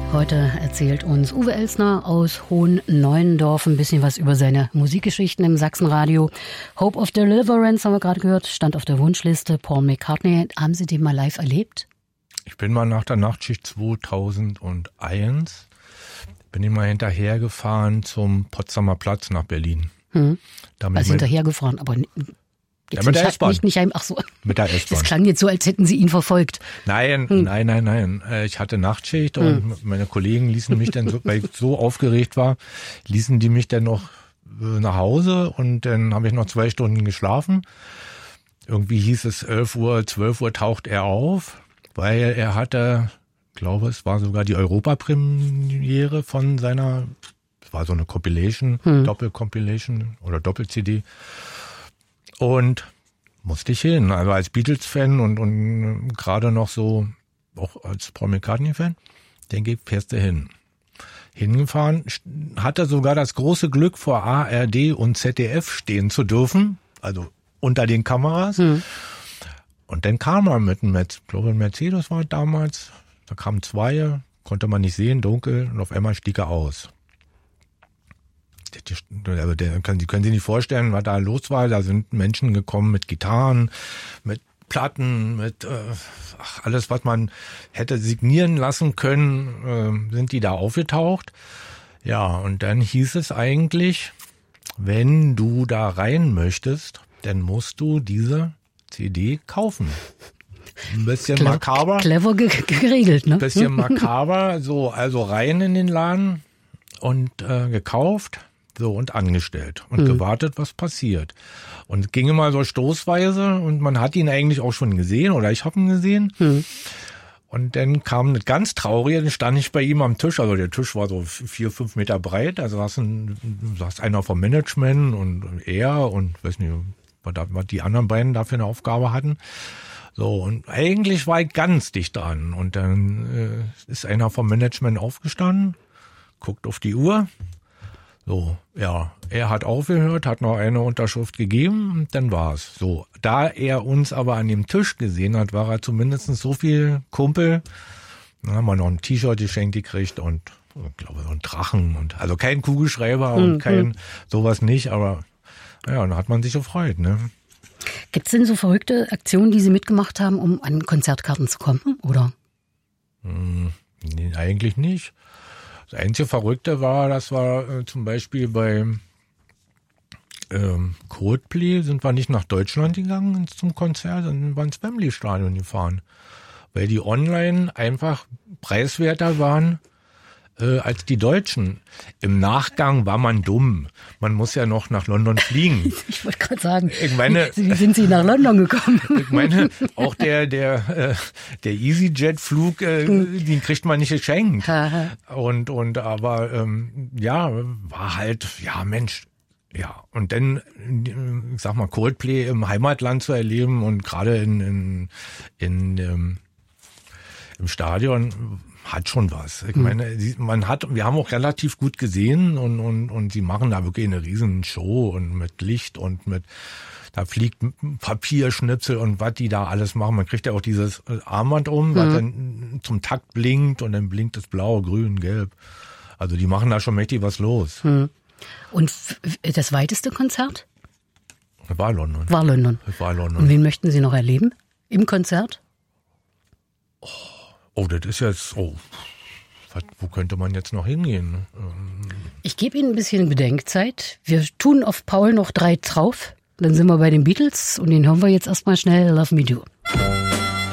Heute erzählt uns Uwe Elsner aus Hohen-Neuendorf ein bisschen was über seine Musikgeschichten im Sachsenradio. Hope of Deliverance haben wir gerade gehört, stand auf der Wunschliste. Paul McCartney, haben Sie den mal live erlebt? Ich bin mal nach der Nachtschicht 2001, bin ich mal hinterhergefahren zum Potsdamer Platz nach Berlin. Also hinterhergefahren, aber jetzt mit der S-Bahn. Ach so. Mit der S-Bahn. Das klang jetzt so, als hätten Sie ihn verfolgt. Nein. Ich hatte Nachtschicht und meine Kollegen ließen mich dann, weil ich so aufgeregt war, ließen die mich dann noch nach Hause und dann habe ich noch 2 Stunden geschlafen. Irgendwie hieß es 11 Uhr, 12 Uhr taucht er auf, weil er hatte, ich glaube, es war sogar die Europapremiere von seiner, es war so eine Compilation, Doppel-Compilation oder Doppel-CD. Und musste ich hin, also als Beatles-Fan und gerade noch so, auch als Paul McCartney-Fan, denke ich, fährst du hin. Hingefahren, hatte sogar das große Glück, vor ARD und ZDF stehen zu dürfen, also unter den Kameras. Und dann kam er mit einem, ich glaube, ein Mercedes war damals, da kamen 2, konnte man nicht sehen, dunkel, und auf einmal stieg er aus. Also Sie können sich nicht vorstellen, was da los war. Da sind Menschen gekommen mit Gitarren, mit Platten, mit alles, was man hätte signieren lassen können, sind die da aufgetaucht. Ja, und dann hieß es eigentlich, wenn du da rein möchtest, dann musst du diese CD kaufen. Ein bisschen makaber. Clever geregelt, ne? Ein bisschen makaber, so, also rein in den Laden und gekauft. So, und angestellt und gewartet, was passiert. Und es ging immer so stoßweise und man hat ihn eigentlich auch schon gesehen oder ich habe ihn gesehen. Und dann kam eine ganz traurige, dann stand ich bei ihm am Tisch, also der Tisch war so 4-5 Meter breit, also saß einer vom Management und er und weiß nicht, was die anderen beiden da für eine Aufgabe hatten. So, und eigentlich war ich ganz dicht dran. Und dann ist einer vom Management aufgestanden, guckt auf die Uhr. So, ja, er hat aufgehört, hat noch eine Unterschrift gegeben und dann war's. So, da er uns aber an dem Tisch gesehen hat, war er zumindest so viel Kumpel. Dann haben wir noch ein T-Shirt geschenkt gekriegt und ich glaube so ein Drachen und also kein Kugelschreiber und kein sowas nicht, aber ja, dann hat man sich gefreut, ne? Gibt's denn so verrückte Aktionen, die Sie mitgemacht haben, um an Konzertkarten zu kommen, oder? Nee, eigentlich nicht. Das einzige Verrückte war, das war zum Beispiel bei Coldplay sind wir nicht nach Deutschland gegangen zum Konzert, sondern wir ins Wembley-Stadion gefahren. Weil die online einfach preiswerter waren als die Deutschen. Im Nachgang war man dumm. Man muss ja noch nach London fliegen. Ich wollte gerade sagen, ich meine, wie sind Sie nach London gekommen? Ich meine, auch der EasyJet-Flug, den kriegt man nicht geschenkt. Aber ja, war halt, ja Mensch, ja. Und dann, ich sag mal, Coldplay im Heimatland zu erleben und gerade im Stadion hat schon was. Ich meine, wir haben auch relativ gut gesehen und sie machen da wirklich eine riesen Show und mit Licht und da fliegt Papierschnipsel und was die da alles machen. Man kriegt ja auch dieses Armband was dann zum Takt blinkt und dann blinkt es blau, grün, gelb. Also die machen da schon mächtig was los. Und das weiteste Konzert? War London. War London. Und wen möchten Sie noch erleben im Konzert? Oh, das ist jetzt, wo könnte man jetzt noch hingehen? Ich gebe Ihnen ein bisschen Bedenkzeit. Wir tun auf Paul noch 3 drauf. Dann sind wir bei den Beatles und den hören wir jetzt erstmal schnell Love Me Do.